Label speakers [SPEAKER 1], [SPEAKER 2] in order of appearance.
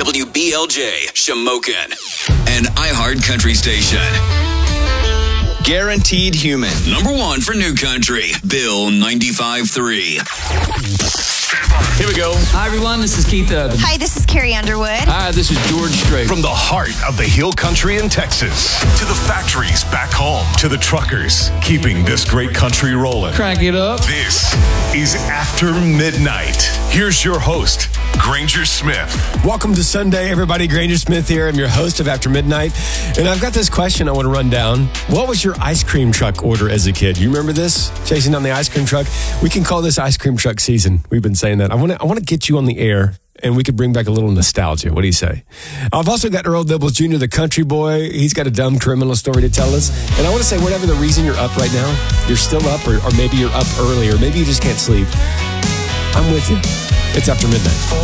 [SPEAKER 1] WBLJ, Shamokin, an iHeart Country station. Guaranteed Human. Number one for New Country, Bill 95.3.
[SPEAKER 2] Here we go.
[SPEAKER 3] Hi, everyone. This is Keith Urban.
[SPEAKER 4] Hi, this is Carrie Underwood.
[SPEAKER 3] Hi, this is George Strait.
[SPEAKER 2] From the heart of the Hill Country in Texas to the factories back home to the truckers keeping this great country rolling.
[SPEAKER 3] Crank it up.
[SPEAKER 2] This is After Midnight. Here's your host, Granger Smith.
[SPEAKER 5] Welcome to Sunday, everybody. Granger Smith here. I'm your host of After Midnight. And I've got this question I want to run down. What was your ice cream truck order as a kid? You remember this? Chasing down the ice cream truck? We can call this ice cream truck season. We've been saying that. I want to get you on the air, and we could bring back a little nostalgia. What do you say? I've also got Earl Dibbles Jr., the country boy. He's got a dumb criminal story to tell us. And I want to say, whatever the reason you're up right now, you're still up, or maybe you're up early, or maybe you just can't sleep. I'm with you. It's After Midnight.